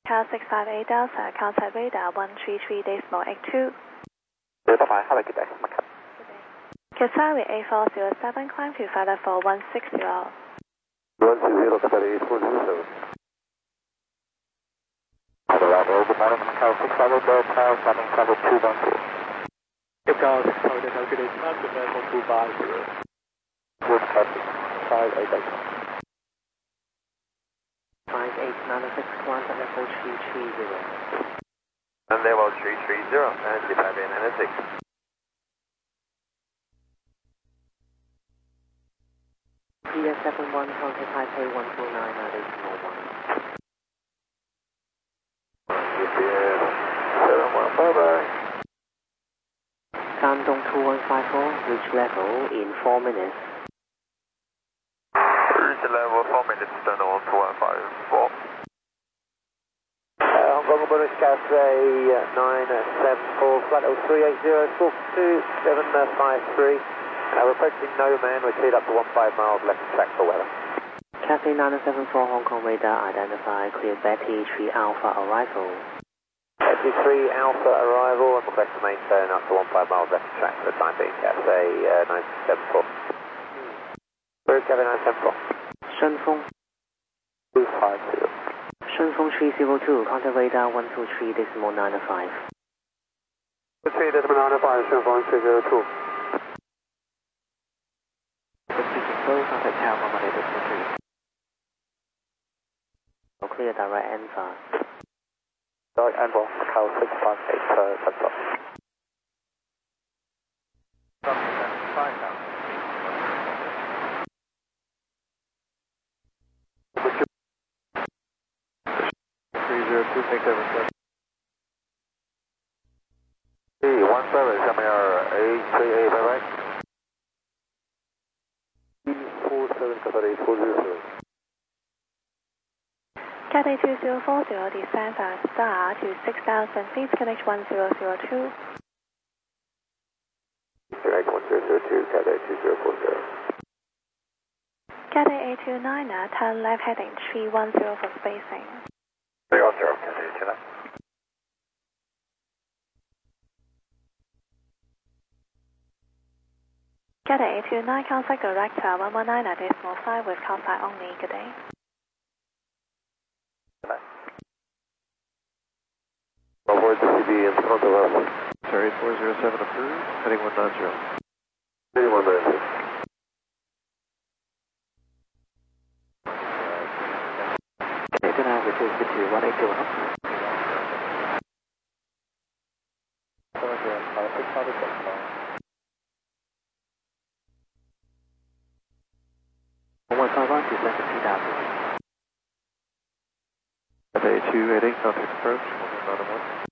Car 658 Delta, contact radar 133.82. Bye-bye, have a good day. Kasari A407, climb to Feather 4160. 160, Qatar 8407. Arrival, good morning, Macau 600 Delta, coming cover 212. Macau 600 Delta, good day, time to Vermont 250. Good traffic, 58 Delta. 5896, level 330. And level 330, and the 5896. PS71, contact Taipei 129 at 801. GPS 71, bye-bye. Shandong 2154, reach level in 4 minutes. Reach level 4 minutes, Shandong 2154. Hong Kong British Cathay 974, flight 0380, talk 2753. We're approaching No Man, we're cleared up to 15 miles left track for weather. Cathay 974 Hong Kong radar identify clear Betty 3 Alpha arrival. Betty 3 Alpha arrival and request to maintain up to 15 miles left track for the time being. Cathay 974. Where's Cathay 974? 顺风 250. 顺风 302, contact radar 123.95. 3.95, 顺风302. Contact Tower 118.3. Clear direct answer. Direct answer, Macau 658, Central. Hey, 17, 838, bye-bye. 47 Qatar 8407. Cathay 2040, descend fast star to 6000, please connect 1002. Connect 1002, Cathay 2040. Cathay A29, turn left heading 310 for spacing. 310, Cathay 29. Cathay A29, contact director 119.5 with call sign only, good day. Avoid the CB in front of us. Sorry, 407 approved, heading 190. 190. Good night, return to 182. Cathay 288, contact approach, 191.